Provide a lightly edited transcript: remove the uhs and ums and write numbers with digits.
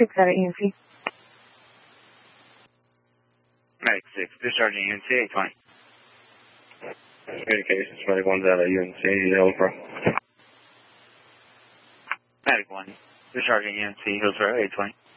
6 out of EMC. Medic 6, discharging UNC 820. Communications, Medic 1's out of UNC, Hillsborough. Medic 1, discharging UNC, Hillsborough 820.